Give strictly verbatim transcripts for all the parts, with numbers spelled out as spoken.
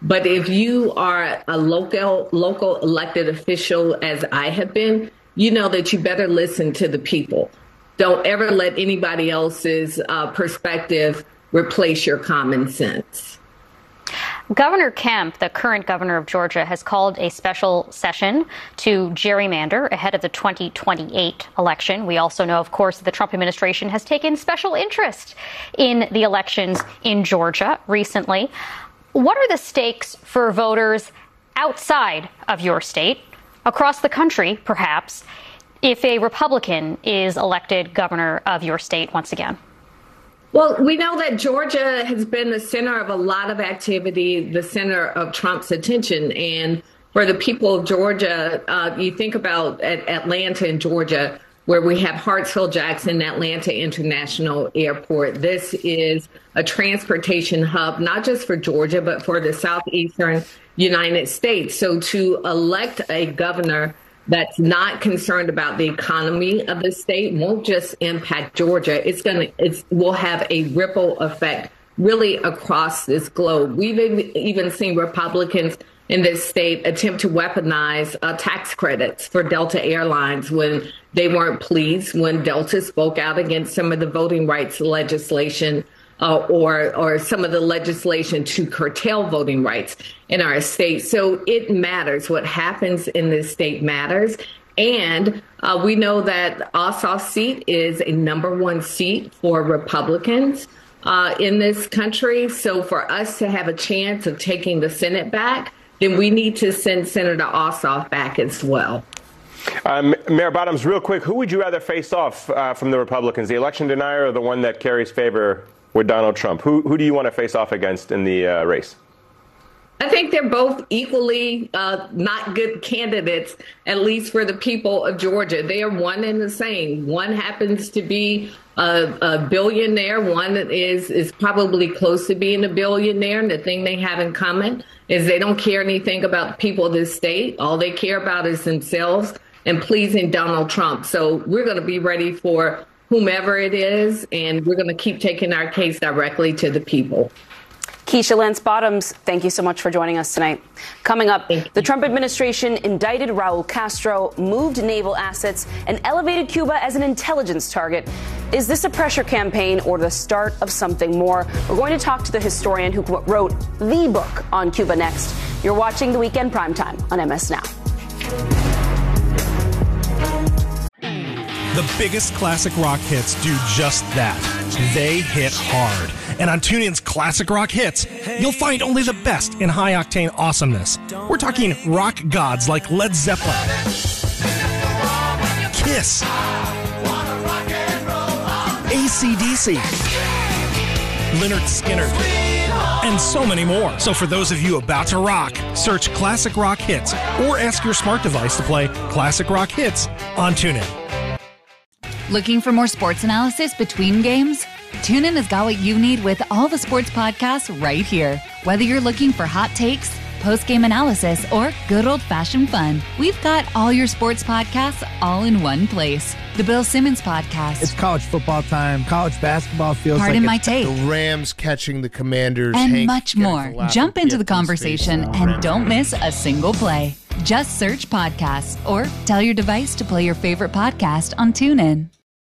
But if you are a local local elected official, as I have been, you know that you better listen to the people. Don't ever let anybody else's uh, perspective replace your common sense. Governor Kemp, the current governor of Georgia, has called a special session to gerrymander ahead of the twenty twenty-eight election. We also know, of course, that the Trump administration has taken special interest in the elections in Georgia recently. What are the stakes for voters outside of your state, across the country, perhaps, if a Republican is elected governor of your state once again? Well, we know that Georgia has been the center of a lot of activity, the center of Trump's attention. And for the people of Georgia, uh, you think about at Atlanta and Georgia, where we have Hartsfield-Jackson Atlanta International Airport. This is a transportation hub, not just for Georgia, but for the southeastern United States. So to elect a governor that's not concerned about the economy of the state won't just impact Georgia. It's going to, it's will have a ripple effect really across this globe. We've even seen Republicans in this state attempt to weaponize uh, tax credits for Delta Airlines when they weren't pleased when Delta spoke out against some of the voting rights legislation Uh, or or some of the legislation to curtail voting rights in our state. So it matters. What happens in this state matters. And uh, we know that Ossoff's seat is a number one seat for Republicans uh, in this country. So for us to have a chance of taking the Senate back, then we need to send Senator Ossoff back as well. Um, Mayor Bottoms, real quick, who would you rather face off uh, from the Republicans, the election denier or the one that carries favor with Donald Trump? Who who do you want to face off against in the uh, race? I think they're both equally uh, not good candidates, at least for the people of Georgia. They are one and the same. One happens to be a, a billionaire. One is, is probably close to being a billionaire. And the thing they have in common is they don't care anything about the people of this state. All they care about is themselves and pleasing Donald Trump. So we're going to be ready for whomever it is, and we're going to keep taking our case directly to the people. Keisha Lance Bottoms, thank you so much for joining us tonight. Coming up, the Trump administration indicted Raul Castro, moved naval assets, and elevated Cuba as an intelligence target. Is this a pressure campaign or the start of something more? We're going to talk to the historian who wrote the book on Cuba next. You're watching The Weekend Primetime on M S Now. The biggest classic rock hits do just that. They hit hard. And on TuneIn's Classic Rock Hits, you'll find only the best in high-octane awesomeness. We're talking rock gods like Led Zeppelin, Kiss, A C D C, Lynyrd Skynyrd, and so many more. So for those of you about to rock, search Classic Rock Hits or ask your smart device to play Classic Rock Hits on TuneIn. Looking for more sports analysis between games? TuneIn has got what you need with all the sports podcasts right here. Whether you're looking for hot takes, post-game analysis, or good old-fashioned fun, we've got all your sports podcasts all in one place. The Bill Simmons Podcast. It's college football time. College basketball feels Pardon like my take. The Rams catching the Commanders. And Hank much more. Jump into the conversation and don't miss a single play. Just search podcasts or tell your device to play your favorite podcast on TuneIn.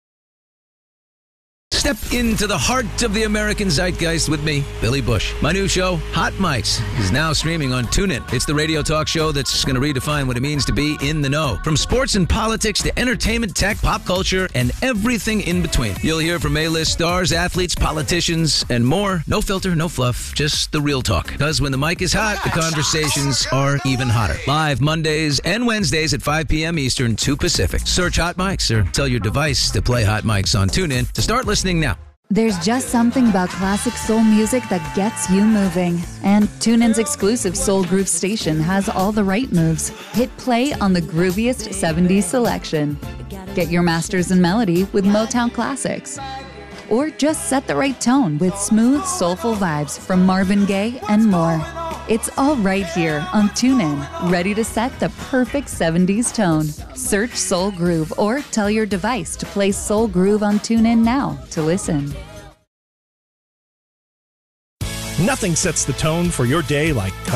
Step into the heart of the American zeitgeist with me, Billy Bush. My new show, Hot Mics, is now streaming on TuneIn. It's the radio talk show that's going to redefine what it means to be in the know. From sports and politics to entertainment, tech, pop culture, and everything in between. You'll hear from A-list stars, athletes, politicians, and more. No filter, no fluff, just the real talk. Because when the mic is hot, the conversations are even hotter. Live Mondays and Wednesdays at five p.m. Eastern, two Pacific. Search Hot Mics or tell your device to play Hot Mics on TuneIn to start listening now. There's just something about classic soul music that gets you moving. And TuneIn's exclusive Soul Groove station has all the right moves. Hit play on the grooviest seventies selection. Get your masters in melody with Motown classics. Or just set the right tone with smooth, soulful vibes from Marvin Gaye and more. It's all right here on TuneIn, ready to set the perfect seventies tone. Search Soul Groove or tell your device to play Soul Groove on TuneIn now to listen. Nothing sets the tone for your day like